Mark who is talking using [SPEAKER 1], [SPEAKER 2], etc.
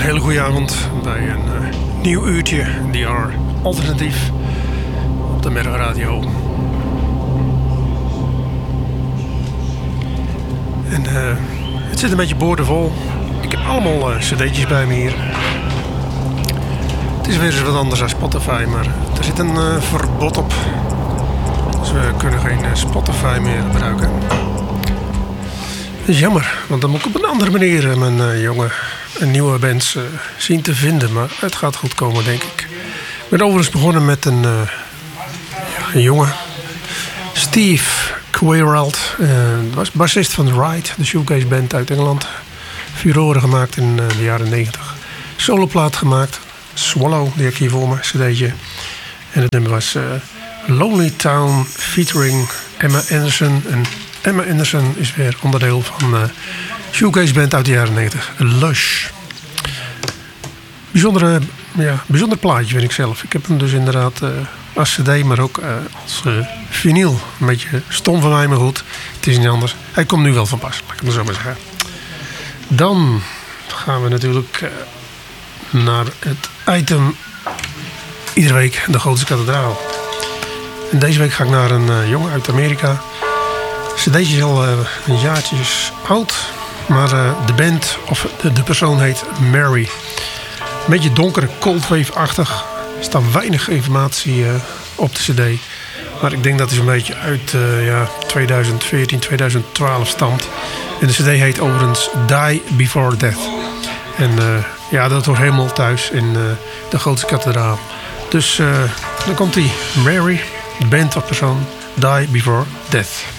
[SPEAKER 1] hele goede avond bij een nieuw uurtje DR Alternatief op de Mergradio. En het zit een beetje boordevol. Ik heb allemaal cd'tjes bij me hier. Het is weer eens wat anders dan Spotify, maar er zit een verbod op. Dus we kunnen geen Spotify meer gebruiken. Dat is jammer, want dan moet ik op een andere manier mijn jongen en nieuwe bands zien te vinden. Maar het gaat goed komen, denk ik. Ik ben overigens begonnen met een jongen, Steve Quayrald. Was bassist van The Ride, de shoegaze band uit Engeland. Furoren gemaakt in de jaren 90. Soloplaat gemaakt, Swallow, die heb ik hier voor me, cd'tje. En het nummer was Lonely Town featuring Emma Anderson. En Emma Anderson is weer onderdeel van shoegaze band uit de jaren 90, Lush. Bijzonder plaatje vind ik zelf. Ik heb hem dus inderdaad als cd, maar ook als vinyl. Een beetje stom van mij, maar goed. Het is niet anders. Hij komt nu wel van pas, laat ik het zo maar zeggen. Dan gaan we natuurlijk naar het item iedere week, de Gotische Kathedraal. En deze week ga ik naar een jongen uit Amerika. cd'tje is al een jaartjes oud. Maar de band, of de persoon heet Mary. Een beetje donkere, coldwave-achtig. Er staat weinig informatie op de cd. Maar ik denk dat het een beetje uit 2014, 2012 stamt. En de cd heet overigens Die Before Death. En dat hoort helemaal thuis in de Gotische Kathedraal. Dus dan komt die Mary, de band of persoon, Die Before Death.